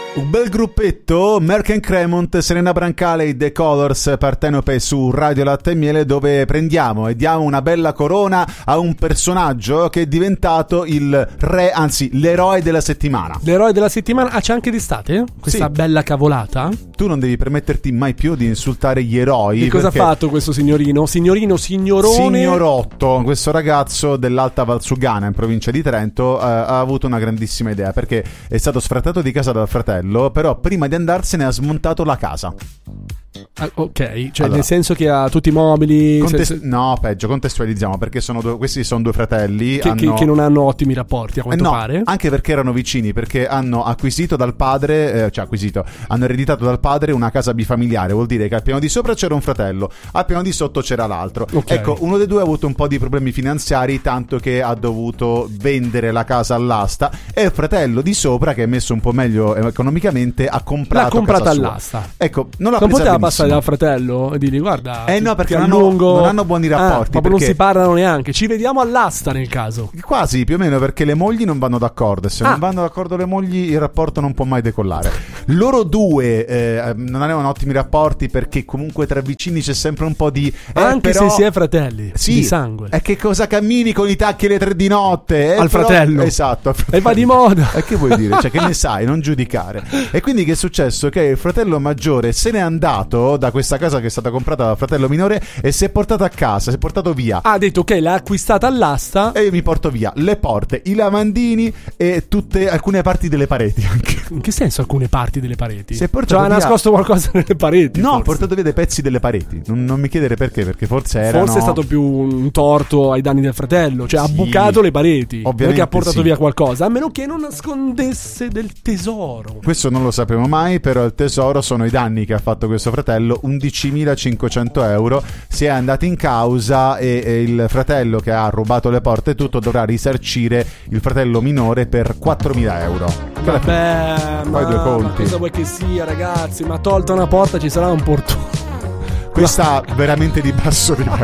Un bel gruppetto, Merck and Cremont, Serena Brancale e The Colors, Partenope su Radio Latte e Miele, dove prendiamo e diamo una bella corona a un personaggio che è diventato il re, anzi l'eroe della settimana. L'eroe della settimana? Ah, c'è anche d'estate? Questa Sì. bella cavolata? Tu non devi permetterti mai più di insultare gli eroi. E cosa ha fatto questo signorino? Signorone? Signorotto, questo ragazzo dell'Alta Valsugana in provincia di Trento ha avuto una grandissima idea, perché è stato sfrattato di casa dal fratello, però prima di andarsene ha smontato la casa. Ah, ok, cioè Allora, nel senso che ha tutti i mobili no, peggio, contestualizziamo, perché questi sono due fratelli che non hanno ottimi rapporti, a quanto no, pare. anche perché erano vicini, perché hanno acquisito dal padre, hanno ereditato dal padre una casa bifamiliare. Vuol dire che al piano di sopra c'era un fratello, al piano di sotto c'era l'altro. Okay. Ecco, uno dei due ha avuto un po' di problemi finanziari, tanto che ha dovuto vendere la casa all'asta, e il fratello di sopra, che è messo un po' meglio economicamente, ha comprato L'ha comprata casa sua. all'asta. Ecco, non l'ha Non presa poteva benissimo. passare dal fratello e dirgli guarda, No, perché ti non allungo. hanno buoni rapporti, proprio non perché si parlano neanche. Ci vediamo all'asta nel caso. quasi, più o meno, perché le mogli non vanno d'accordo, e se non vanno d'accordo le mogli il rapporto non può mai decollare. Loro due non avevano ottimi rapporti, perché comunque tra vicini c'è sempre un po' di anche però, se si è fratelli sì, di sangue. E che cosa cammini con i tacchi alle 3 di notte? Al fratello. Esatto, al fratello. E va di moda. E che vuoi dire? Cioè, che ne sai, non giudicare. E quindi che è successo? Che il fratello maggiore se n'è andato da questa casa che è stata comprata dal fratello minore e si è portato a casa, si è portato via. Ha detto ok, l'ha acquistata all'asta. E io mi porto via le porte, i lavandini e alcune parti delle pareti anche. In che senso alcune parti delle pareti? Si è portato ha via- nascosto qualcosa nelle pareti? No, forse. ha portato via dei pezzi delle pareti. Non mi chiedere perché forse erano... Forse è stato più un torto ai danni del fratello. Cioè ha Sì, bucato le pareti. Non è ovviamente che ha portato sì. via qualcosa. A meno che non nascondesse del tesoro. Questo non lo sapremo mai, però il tesoro sono i danni che ha fatto questo fratello, 11.500 euro. Si è andato in causa e il fratello che ha rubato le porte e tutto dovrà risarcire il fratello minore per 4.000 euro. Vabbè, Fai due conti. cosa vuoi che sia, ragazzi? Ma tolta una porta ci sarà un portone. Questa veramente di basso livello.